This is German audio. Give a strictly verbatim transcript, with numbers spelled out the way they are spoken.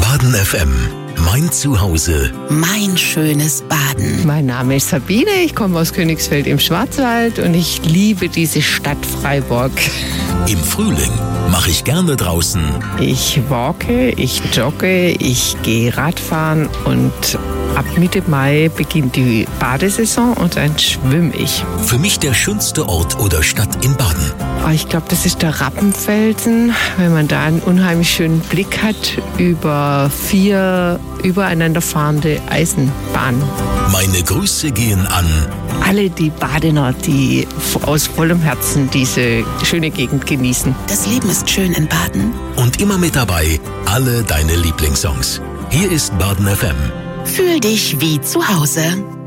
Baden F M. Mein Zuhause. Mein schönes Baden. Mein Name ist Sabine, ich komme aus Königsfeld im Schwarzwald und ich liebe diese Stadt Freiburg. Im Frühling mache ich gerne draußen. Ich walke, ich jogge, ich gehe Radfahren und ab Mitte Mai beginnt die Badesaison und dann schwimme ich. Für mich der schönste Ort oder Stadt in Baden. Oh, ich glaube, das ist der Rappenfelsen, wenn man da einen unheimlich schönen Blick hat über vier übereinander fahrende Eisenbahnen. Meine Grüße gehen an alle die Badener, die aus vollem Herzen diese schöne Gegend genießen. Das Leben ist schön in Baden. Und immer mit dabei alle deine Lieblingssongs. Hier ist Baden F M. Fühl dich wie zu Hause.